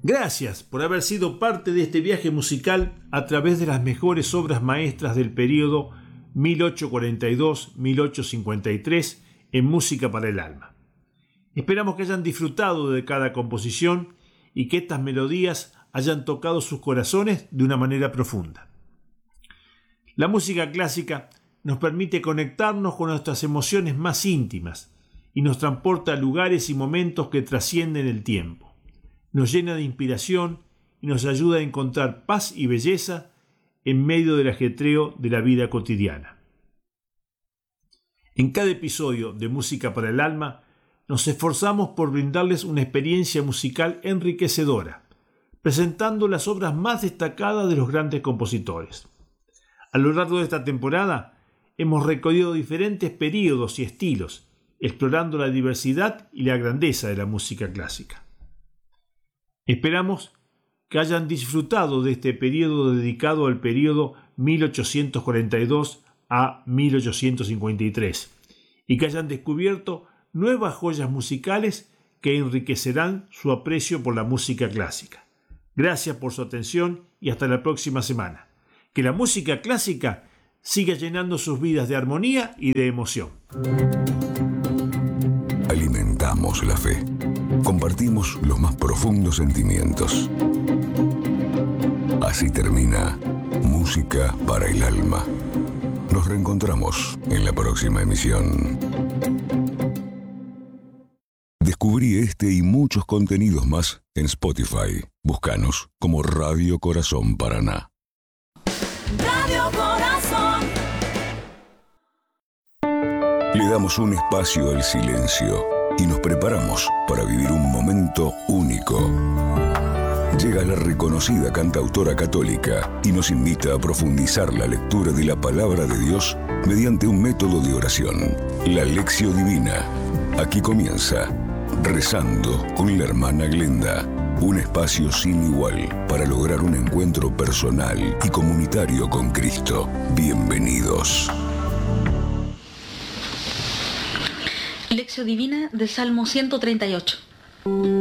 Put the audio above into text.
Gracias por haber sido parte de este viaje musical a través de las mejores obras maestras del período 1842-1853 en Música para el Alma. Esperamos que hayan disfrutado de cada composición y que estas melodías hayan tocado sus corazones de una manera profunda. La música clásica nos permite conectarnos con nuestras emociones más íntimas y nos transporta a lugares y momentos que trascienden el tiempo. Nos llena de inspiración y nos ayuda a encontrar paz y belleza en medio del ajetreo de la vida cotidiana. En cada episodio de Música para el Alma nos esforzamos por brindarles una experiencia musical enriquecedora, presentando las obras más destacadas de los grandes compositores. A lo largo de esta temporada hemos recorrido diferentes períodos y estilos, explorando la diversidad y la grandeza de la música clásica. Esperamos que hayan disfrutado de este periodo dedicado al periodo 1842 a 1853 y que hayan descubierto nuevas joyas musicales que enriquecerán su aprecio por la música clásica. Gracias por su atención y hasta la próxima semana. Que la música clásica siga llenando sus vidas de armonía y de emoción. Alimentamos la fe. Compartimos los más profundos sentimientos. Así termina Música para el Alma. Nos reencontramos en la próxima emisión. Descubrí este y muchos contenidos más en Spotify. Búscanos como Radio Corazón Paraná. Radio Corazón. Le damos un espacio al silencio y nos preparamos para vivir un momento único. Llega la reconocida cantautora católica y nos invita a profundizar la lectura de la palabra de Dios mediante un método de oración, la Lección Divina. Aquí comienza Rezando con la hermana Glenda, un espacio sin igual para lograr un encuentro personal y comunitario con Cristo. Bienvenidos. Lección Divina del Salmo 138.